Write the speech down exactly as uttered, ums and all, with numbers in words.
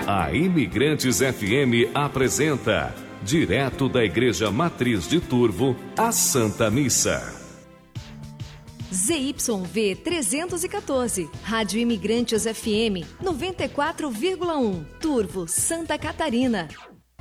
A Imigrantes F M apresenta, direto da Igreja Matriz de Turvo, a Santa Missa. Z Y V trezentos e quatorze, Rádio Imigrantes F M noventa e quatro vírgula um, Turvo, Santa Catarina.